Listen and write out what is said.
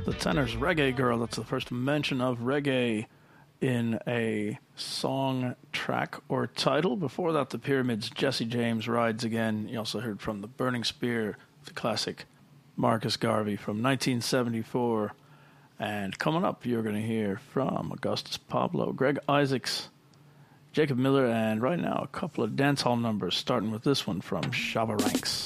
The Tenors' Reggae Girl. That's the first mention of reggae in a song, track, or title. Before that, the Pyramids' Jesse James Rides Again. You also heard from the Burning Spear, the classic Marcus Garvey from 1974. And coming up, you're going to hear from Augustus Pablo, Greg Isaacs, Jacob Miller, and right now a couple of dancehall numbers, starting with this one from Shabba Ranks.